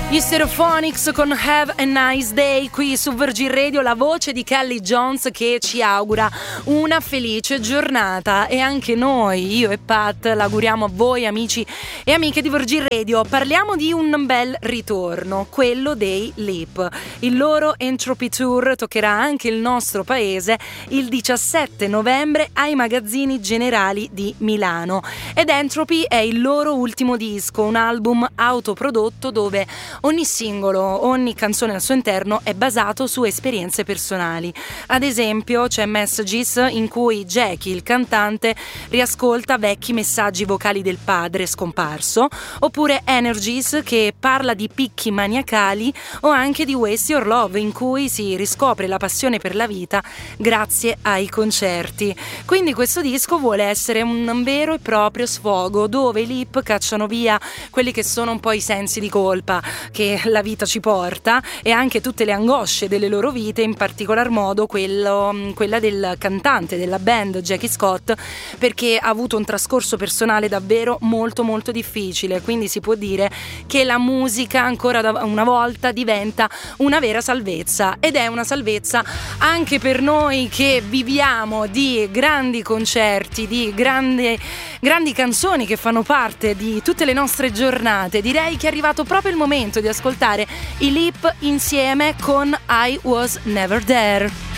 Gli Stereophonics con Have a Nice Day qui su Virgin Radio, la voce di Kelly Jones che ci augura una felice giornata, e anche noi, io e Pat, l'auguriamo a voi amici e amiche di Virgin Radio. Parliamo di un bel ritorno, quello dei Leap. Il loro Entropy Tour toccherà anche il nostro paese il 17 novembre ai Magazzini Generali di Milano, ed Entropy è il loro ultimo disco, un album autoprodotto dove ogni singolo, ogni canzone al suo interno è basato su esperienze personali. Ad esempio c'è Messages, in cui Jackie, il cantante, riascolta vecchi messaggi vocali del padre scomparso, oppure Energies, che parla di picchi maniacali, o anche di Waste Your Love, in cui si riscopre la passione per la vita grazie ai concerti. Quindi questo disco vuole essere un vero e proprio sfogo, dove i Leap cacciano via quelli che sono un po' i sensi di colpa che la vita ci porta, e anche tutte le angosce delle loro vite, in particolar modo quella del cantante della band Jackie Scott, perché ha avuto un trascorso personale davvero molto molto difficile. Quindi si può dire che la musica ancora una volta diventa una vera salvezza, ed è una salvezza anche per noi che viviamo di grandi concerti, di grandi canzoni che fanno parte di tutte le nostre giornate. Direi che è arrivato proprio il momento di ascoltare i Leap insieme con I Was Never There.